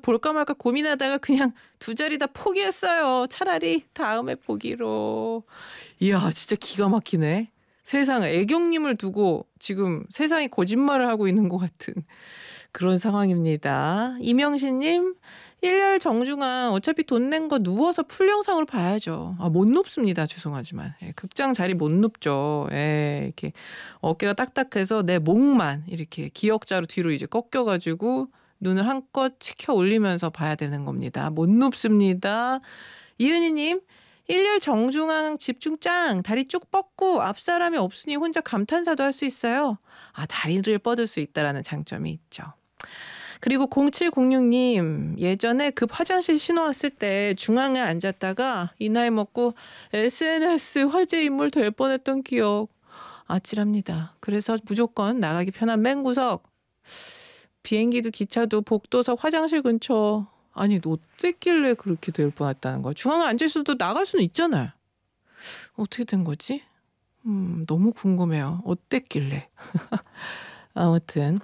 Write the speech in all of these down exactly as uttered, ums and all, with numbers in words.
볼까 말까 고민하다가 그냥 두 자리 다 포기했어요. 차라리 다음에 보기로. 이야 진짜 기가 막히네. 세상 애경님을 두고 지금 세상이 거짓말을 하고 있는 것 같은 그런 상황입니다. 이명신님 일렬 정중앙 어차피 돈 낸 거 누워서 풀 영상으로 봐야죠. 아, 못 눕습니다. 죄송하지만 예, 극장 자리 못 눕죠. 예, 이렇게 어깨가 딱딱해서 내 목만 이렇게 기역자로 뒤로 이제 꺾여가지고 눈을 한껏 치켜 올리면서 봐야 되는 겁니다. 못 눕습니다. 이은희님 일렬 정중앙 집중 짱 다리 쭉 뻗고 앞 사람이 없으니 혼자 감탄사도 할 수 있어요. 아 다리를 뻗을 수 있다라는 장점이 있죠. 그리고 공칠공육님 예전에 급 화장실 신호 왔을 때 중앙에 앉았다가 이 나이 먹고 에스엔에스 화제 인물 될 뻔했던 기억 아찔합니다. 그래서 무조건 나가기 편한 맨구석 비행기도 기차도 복도석 화장실 근처 아니 어땠길래 그렇게 될 뻔했다는 거야. 중앙에 앉아있어도 나갈 수는 있잖아요. 어떻게 된 거지? 음, 너무 궁금해요. 어땠길래. 아무튼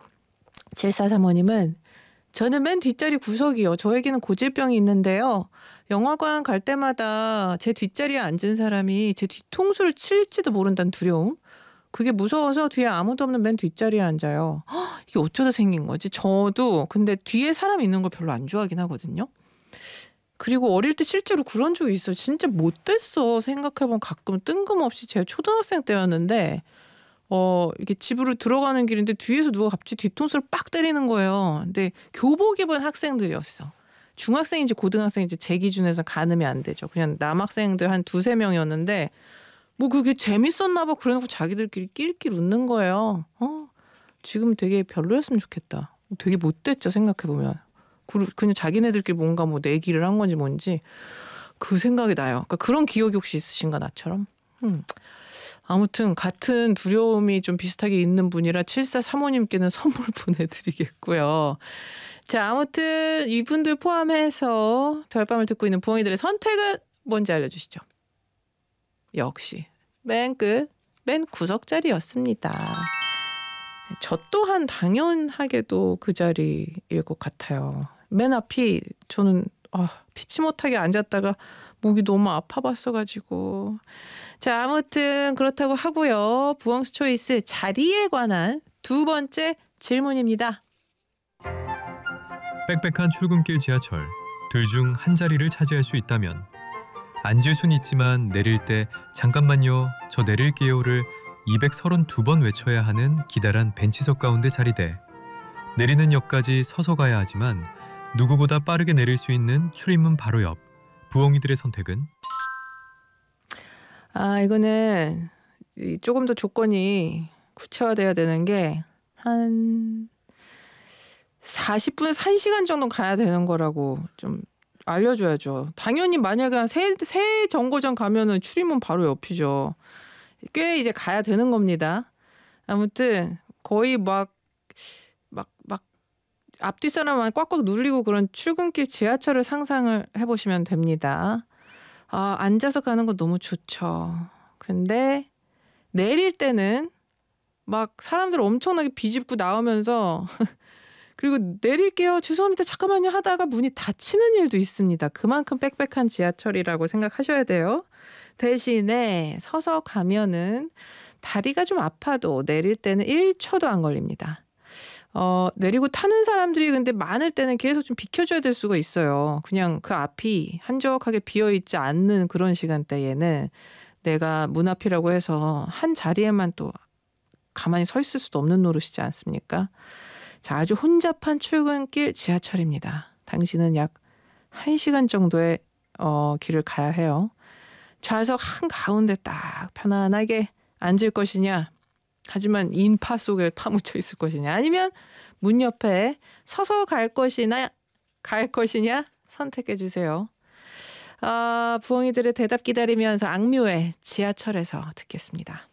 칠사삼오님은 저는 맨 뒷자리 구석이요. 저에게는 고질병이 있는데요. 영화관 갈 때마다 제 뒷자리에 앉은 사람이 제 뒤통수를 칠지도 모른다는 두려움. 그게 무서워서 뒤에 아무도 없는 맨 뒷자리에 앉아요. 헉, 이게 어쩌다 생긴 거지? 저도 근데 뒤에 사람이 있는 걸 별로 안 좋아하긴 하거든요. 그리고 어릴 때 실제로 그런 적이 있어요. 진짜 못됐어. 생각해보면 가끔 뜬금없이 제가 초등학생 때였는데 어 이게 집으로 들어가는 길인데 뒤에서 누가 갑자기 뒤통수를 빡 때리는 거예요. 근데 교복 입은 학생들이었어. 중학생인지 고등학생인지 제 기준에서 가늠이 안 되죠. 그냥 남학생들 한 두세 명이었는데 뭐 그게 재밌었나 봐. 그래놓고 자기들끼리 낄낄 웃는 거예요. 어, 지금 되게 별로였으면 좋겠다. 되게 못됐죠 생각해보면. 그냥 자기네들끼리 뭔가 뭐 내기를 한 건지 뭔지 그 생각이 나요. 그러니까 그런 기억이 혹시 있으신가 나처럼? 음. 아무튼 같은 두려움이 좀 비슷하게 있는 분이라 칠사삼오님께는 선물 보내드리겠고요. 자 아무튼 이분들 포함해서 별밤을 듣고 있는 부엉이들의 선택은 뭔지 알려주시죠. 역시 맨 끝, 맨 구석자리였습니다. 저 또한 당연하게도 그 자리일 것 같아요. 맨 앞이 저는 아, 피치 못하게 앉았다가 목이 너무 아파봤어가지고. 자 아무튼 그렇다고 하고요. 부엉스 초이스 자리에 관한 두 번째 질문입니다. 빽빽한 출근길 지하철 둘 중 한 자리를 차지할 수 있다면 앉을 순 있지만 내릴 때 잠깐만요 저 내릴게요를 이백삼십이 번 외쳐야 하는 기다란 벤치석 가운데 자리대 내리는 역까지 서서 가야 하지만 누구보다 빠르게 내릴 수 있는 출입문 바로 옆 부엉이들의 선택은? 아 이거는 조금 더 조건이 구체화돼야 되는 게 한 사십 분에서 한 시간 정도 가야 되는 거라고 좀 알려줘야죠. 당연히 만약에 한 세, 세 정거장 가면은 출입문 바로 옆이죠. 꽤 이제 가야 되는 겁니다. 아무튼 거의 막 막 막 앞뒤 사람만 꽉꽉 눌리고 그런 출근길 지하철을 상상을 해보시면 됩니다. 아, 앉아서 가는 거 너무 좋죠. 근데 내릴 때는 막 사람들 엄청나게 비집고 나오면서 그리고 내릴게요. 죄송합니다. 잠깐만요 하다가 문이 닫히는 일도 있습니다. 그만큼 빽빽한 지하철이라고 생각하셔야 돼요. 대신에 서서 가면은 다리가 좀 아파도 내릴 때는 일 초도 안 걸립니다. 어, 내리고 타는 사람들이 근데 많을 때는 계속 좀 비켜줘야 될 수가 있어요. 그냥 그 앞이 한적하게 비어있지 않는 그런 시간대에는 내가 문 앞이라고 해서 한 자리에만 또 가만히 서 있을 수도 없는 노릇이지 않습니까? 자, 아주 혼잡한 출근길 지하철입니다. 당신은 약 한 시간 정도의 어, 길을 가야 해요. 좌석 한가운데 딱 편안하게 앉을 것이냐, 하지만 인파 속에 파묻혀 있을 것이냐, 아니면 문 옆에 서서 갈 것이냐 갈 것이냐 선택해 주세요. 아, 부엉이들의 대답 기다리면서 악뮤의 지하철에서 듣겠습니다.